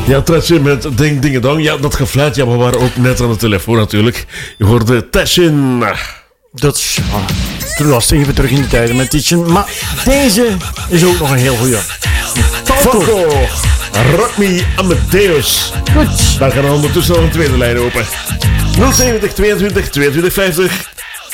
Ja, Tetchin met Ding Ding Dong. Ja, dat gefluit. Ja, we waren ook net aan de telefoon natuurlijk. Je hoorde Tetchin. Dat is toen was het even terug in de tijden met Tetchin. Maar deze is ook nog een heel goeie. Falco. Rock Me Amadeus. Goed. Dan gaan we ondertussen nog een tweede lijn open. 070 22 22 50.